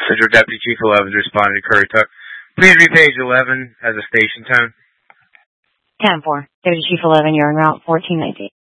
Central Deputy Chief 11 responding to Curry Tuck. Please read page 11 as a station tone. 10-4. Deputy Chief 11, you're en route 1419.